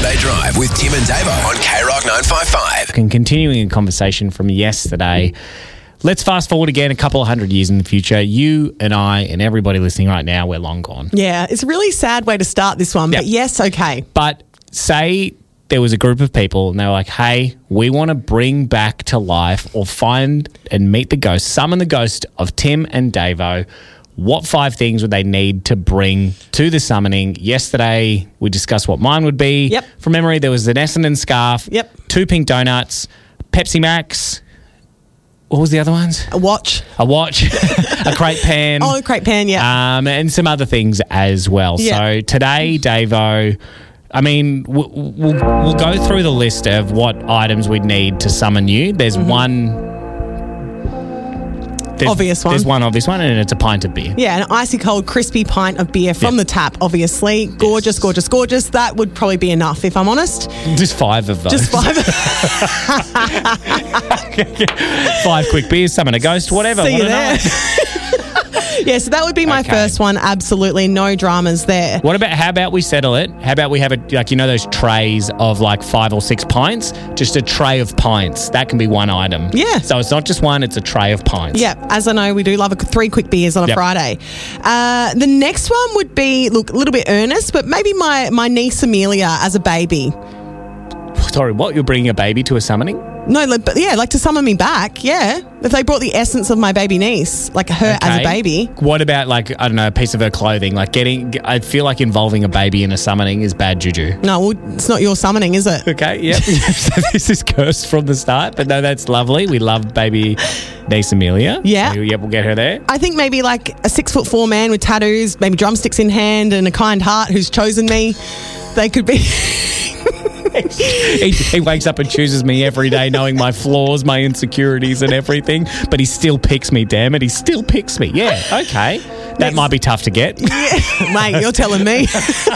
Sunday Drive with Tim and Davo on K-Rock 955. And continuing a conversation from yesterday, let's fast forward again a couple of 100 years in the future. You and I and everybody listening right now, we're long gone. Yeah, it's a really sad way to start this one, but yes, okay. But say there was a group of people and they were like, hey, we want to bring back to life or find and meet the ghost, summon the ghost of Tim and Davo. What 5 things would they need to bring to the summoning? Yesterday, we discussed what mine would be. Yep. From memory, there was an Essendon scarf. Yep. 2 pink donuts, Pepsi Max. What was the other ones? A watch. A watch, a crepe pan. Oh, a crepe pan, yeah. And some other things as well. Yeah. So today, Davo, I mean, we'll go through the list of what items we'd need to summon you. There's one... Obvious one. There's one obvious one, and it's a pint of beer. Yeah, an icy cold, crispy pint of beer from the tap, obviously. Gorgeous, gorgeous, gorgeous. That would probably be enough, if I'm honest. Just 5 of those. Just 5. 5 quick beers, summon a ghost, whatever. See you What a there. night. Yeah, so that would be my first one. Absolutely no dramas there. How about we settle it? How about we have those trays of like 5 or 6 pints? Just a tray of pints. That can be one item. Yeah. So it's not just one, it's a tray of pints. Yeah, as I know, we do love 3 quick beers on a Friday. The next one would be, look, a little bit earnest, but maybe my niece Amelia as a baby. Sorry, what? You're bringing a baby to a summoning? No, but yeah, like to summon me back, yeah. If they brought the essence of my baby niece, like her as a baby. What about, like, I don't know, a piece of her clothing? Like I feel like involving a baby in a summoning is bad juju. No, well, it's not your summoning, is it? Okay, yep. So this is cursed from the start, but no, that's lovely. We love baby niece Amelia. Yeah. So, we'll get her there. I think maybe like a 6'4" man with tattoos, maybe drumsticks in hand and a kind heart who's chosen me. They could be... He wakes up and chooses me every day knowing my flaws, my insecurities and everything, but he still picks me, damn it. He still picks me. Yeah, okay. That might be tough to get. Yeah, mate, you're telling me.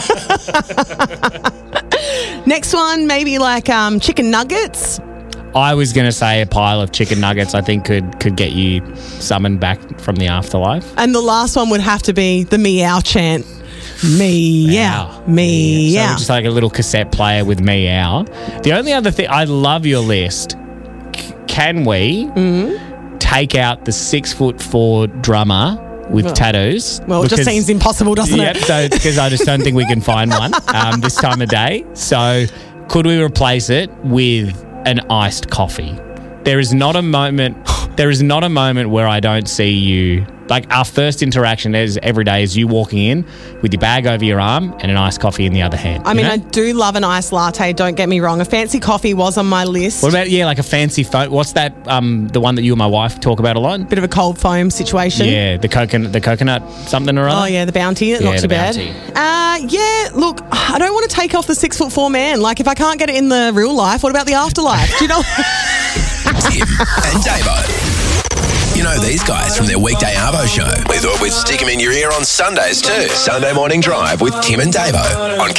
Next one, maybe like chicken nuggets. I was going to say a pile of chicken nuggets I think could get you summoned back from the afterlife. And the last one would have to be the meow chant. Meow. Meow. So just like a little cassette player with meow. The only other thing, I love your list. Can we take out the 6'4" drummer with tattoos? Well, it just seems impossible, doesn't it? So because I just don't think we can find one this time of day. So could we replace it with an iced coffee? There is not a moment where I don't see you. Like, our first interaction every day is you walking in with your bag over your arm and an iced coffee in the other hand. I mean, I do love an iced latte, don't get me wrong. A fancy coffee was on my list. What about, like a fancy phone? What's that, the one that you and my wife talk about a lot? Bit of a cold foam situation. Yeah, the coconut something or other. Oh, yeah, the Bounty. Not too bad. Yeah, look, I don't want to take off the 6'4" man. Like, if I can't get it in the real life, what about the afterlife? Do you know? Tim and Davo. You know these guys from their weekday Arvo show. We thought we'd stick them in your ear on Sundays too. Sunday Morning Drive with Tim and Davo on